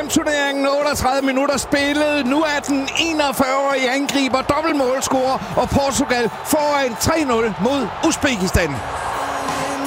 VM-turneringen, 38 minutter spillet. Nu er den 41-årige angriber dobbeltmålscorer, og Portugal foran 3-0 mod Uzbekistan.